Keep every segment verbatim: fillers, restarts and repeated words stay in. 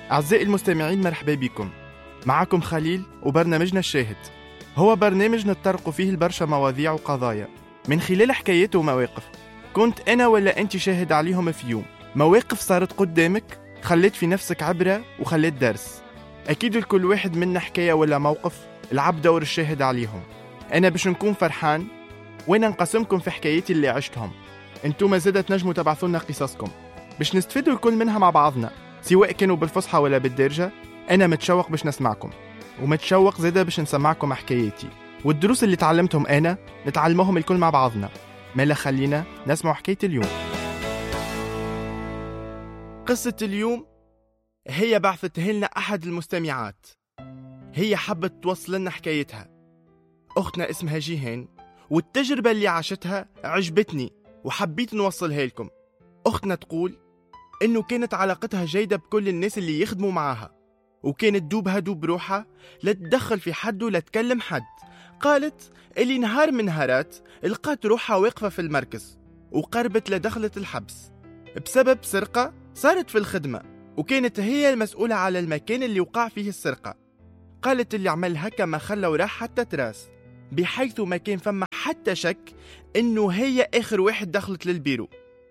أعزائي المستمعين، مرحبا بكم. معكم خليل وبرنامجنا الشاهد. هو برنامج نتطرق فيه البرشا مواضيع وقضايا من خلال حكايات ومواقف كنت أنا ولا أنت شاهد عليهم في يوم. مواقف صارت قدامك خلت في نفسك عبرة وخلت درس. أكيد الكل واحد منا حكاية ولا موقف العب دور الشاهد عليهم. أنا باش نكون فرحان وأنا نقسمكم في حكاياتي اللي عشتهم. أنتم ما زادت نجموا تبعثونا قصصكم باش نستفيدوا الكل منها مع بعضنا، سواء كانوا بالفصحى ولا بالدارجة. أنا متشوق باش نسمعكم، ومتشوق زادة باش نسمعكم حكاياتي والدروس اللي تعلمتهم أنا نتعلمهم الكل مع بعضنا. مالا خلينا نسمع حكاية اليوم. قصة اليوم هي بعثتها لنا أحد المستمعات. هي حبت توصل لنا حكايتها. أختنا اسمها جيهان، والتجربة اللي عاشتها عجبتني وحبيت نوصلها لكم. أختنا تقول إنه كانت علاقتها جيدة بكل الناس اللي يخدموا معاها، وكانت دوبها دوب روحها لا تدخل في حد ولا تكلم حد. قالت اللي نهار من نهارات لقات روحها واقفة في المركز وقربت لدخلت الحبس بسبب سرقة صارت في الخدمة، وكانت هي المسؤولة على المكان اللي وقع فيه السرقة. قالت اللي عمل هكا ما خلى وراح حتى تراس، بحيث ما كان فما حتى شك إنه هي آخر واحد دخلت للبيرو،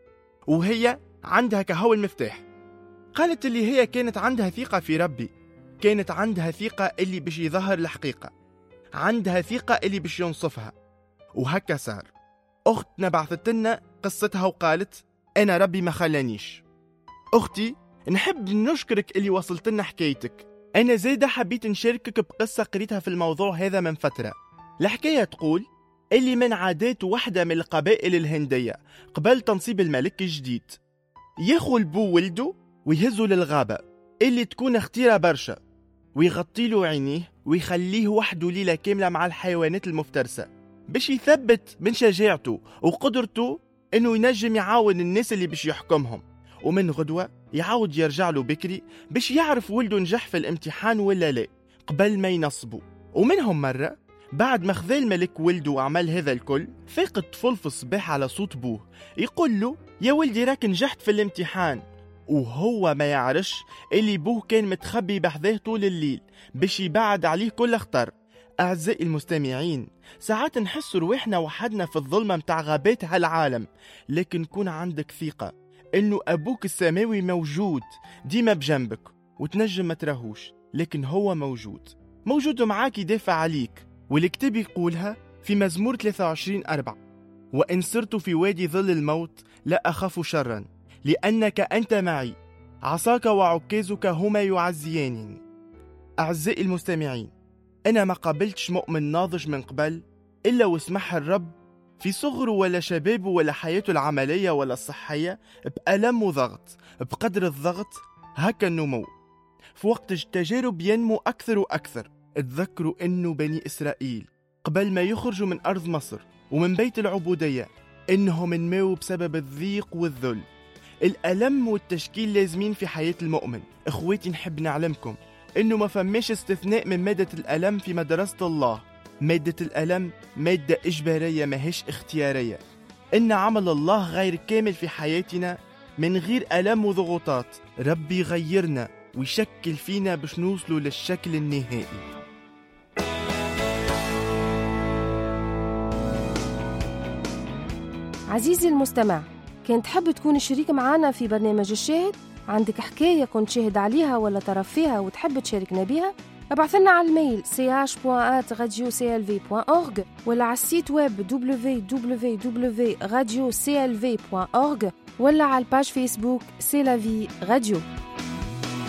وهي عندها كهو المفتاح. قالت اللي هي كانت عندها ثقة في ربي، كانت عندها ثقة اللي بش يظهر الحقيقة، عندها ثقة اللي بش ينصفها، وهكا صار. أختنا بعثت لنا قصتها وقالت أنا ربي ما خلانيش. أختي، نحب نشكرك اللي وصلت لنا حكايتك. أنا زيادة حبيت نشاركك بقصة قريتها في الموضوع هذا من فترة. الحكاية تقول اللي من عادات واحدة من القبائل الهندية قبل تنصيب الملك الجديد ياخو البو ولده ويهزه للغابة اللي تكون اختيرة برشا، ويغطي له عينيه ويخليه وحده ليلة كاملة مع الحيوانات المفترسة باش يثبت من شجاعته وقدرته انه ينجم يعاون الناس اللي باش يحكمهم. ومن غدوة يعاود يرجع له بكري باش يعرف ولده نجح في الامتحان ولا لا قبل ما ينصبه. ومنهم مرة بعد ما خذا الملك ولده وعمل هذا الكل، فاق الطفل في الصباح على صوت بوه يقول له يا ولدي راك نجحت في الامتحان، وهو ما يعرفش اللي بوه كان متخبي بحذاه طول الليل باش يبعد عليه كل خطر. أعزائي المستمعين، ساعات نحس روحنا وحدنا في الظلمة متاع غابات هالعالم، لكن كون عندك ثقة إنه أبوك السماوي موجود ديما بجنبك، وتنجم ما تراهوش لكن هو موجود موجود معاك يدافع عليك. والكتاب يقولها في مزمور ثلاثة وعشرين أربعة: وإن سرت في وادي ظل الموت لا أخاف شرا لأنك أنت معي، عصاك وعكازك هما يعزيانني. أعزائي المستمعين، أنا ما قابلتش مؤمن ناضج من قبل إلا واسمح الرب في صغره ولا شبابه ولا حياته العملية ولا الصحية بألم وضغط. بقدر الضغط هكا النمو، في وقت التجارب ينمو أكثر وأكثر. اتذكروا أنه بني إسرائيل قبل ما يخرجوا من أرض مصر ومن بيت العبودية إنهم نمو بسبب الضيق والذل. الألم والتشكيل لازمين في حياة المؤمن. إخواتي، نحب نعلمكم إنه ما فماش استثناء من مادة الألم في مدرسة الله. مادة الألم مادة إجبارية ماهيش اختيارية. إن عمل الله غير كامل في حياتنا من غير ألم وضغوطات. ربي يغيرنا ويشكل فينا باش نوصلوا للشكل النهائي. عزيزي المستمع، كنت تحب تكون شريك معنا في برنامج الشاهد؟ عندك حكاية كنت شاهد عليها ولا تعرف فيها وتحب تشاركنا بها؟ ابعث لنا على الميل سي اش بوان ات راديو سي ال في بوان اورغ ولا على السيت ويب دبليو دبليو دبليو دوت راديو سي ال في بوان اورغ ولا على الباج فيسبوك سي لا في راديو.